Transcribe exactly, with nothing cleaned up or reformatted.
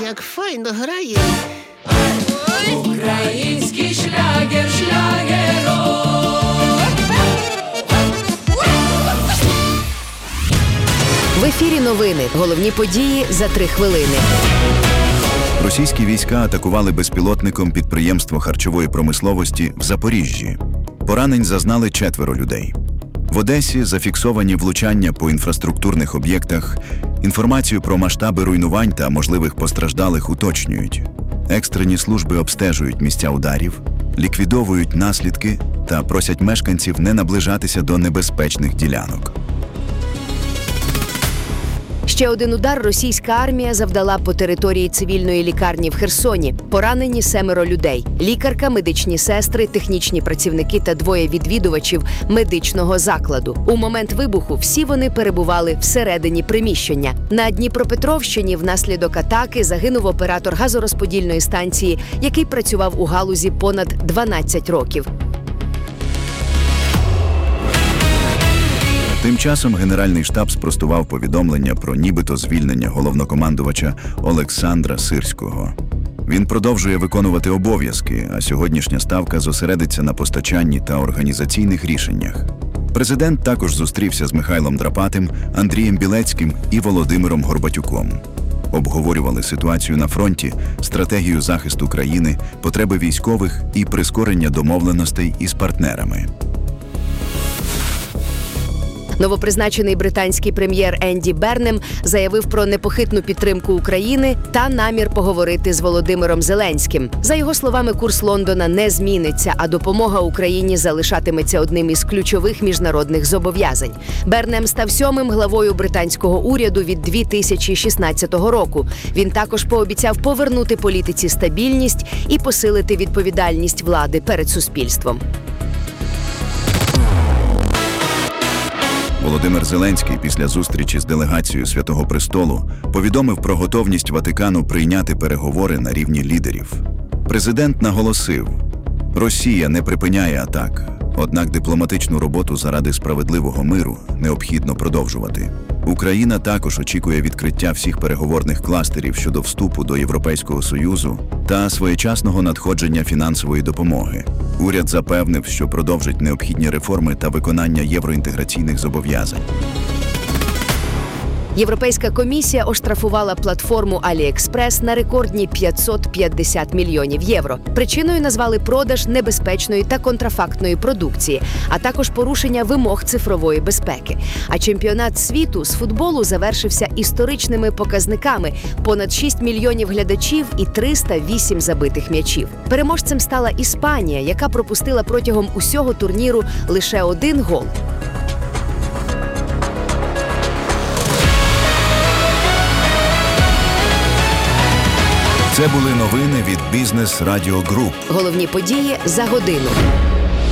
як файно грає. Український шлягер, шлягеро. В ефірі новини. Головні події за три хвилини. Російські війська атакували безпілотником підприємство харчової промисловості в Запоріжжі. Поранень зазнали четверо людей. В Одесі зафіксовані влучання по інфраструктурних об'єктах. Інформацію про масштаби руйнувань та можливих постраждалих уточнюють. Екстрені служби обстежують місця ударів, ліквідовують наслідки та просять мешканців не наближатися до небезпечних ділянок. Ще один удар російська армія завдала по території цивільної лікарні в Херсоні. Поранені семеро людей. Лікарка, медичні сестри, технічні працівники та двоє відвідувачів медичного закладу. У момент вибуху всі вони перебували всередині приміщення. На Дніпропетровщині внаслідок атаки загинув оператор газорозподільної станції, який працював у галузі понад дванадцять років. Тим часом Генеральний штаб спростував повідомлення про нібито звільнення головнокомандувача Олександра Сирського. Він продовжує виконувати обов'язки, а сьогоднішня ставка зосередиться на постачанні та організаційних рішеннях. Президент також зустрівся з Михайлом Драпатим, Андрієм Білецьким і Володимиром Горбатюком. Обговорювали ситуацію на фронті, стратегію захисту країни, потреби військових і прискорення домовленостей із партнерами. Новопризначений британський прем'єр Енді Бернем заявив про непохитну підтримку України та намір поговорити з Володимиром Зеленським. За його словами, курс Лондона не зміниться, а допомога Україні залишатиметься одним із ключових міжнародних зобов'язань. Бернем став сьомим главою британського уряду від дві тисячі шістнадцятого року. Він також пообіцяв повернути політиці стабільність і посилити відповідальність влади перед суспільством. Володимир Зеленський після зустрічі з делегацією Святого Престолу повідомив про готовність Ватикану прийняти переговори на рівні лідерів. Президент наголосив, Росія не припиняє атак, однак дипломатичну роботу заради справедливого миру необхідно продовжувати. Україна також очікує відкриття всіх переговорних кластерів щодо вступу до Європейського Союзу та своєчасного надходження фінансової допомоги. Уряд запевнив, що продовжить необхідні реформи та виконання євроінтеграційних зобов'язань. Європейська комісія оштрафувала платформу AliExpress на рекордні п'ятсот п'ятдесят мільйонів євро. Причиною назвали продаж небезпечної та контрафактної продукції, а також порушення вимог цифрової безпеки. А чемпіонат світу з футболу завершився історичними показниками – понад шість мільйонів глядачів і триста вісім забитих м'ячів. Переможцем стала Іспанія, яка пропустила протягом усього турніру лише один гол. Це були новини від Бізнес Радіо Груп. Головні події за годину.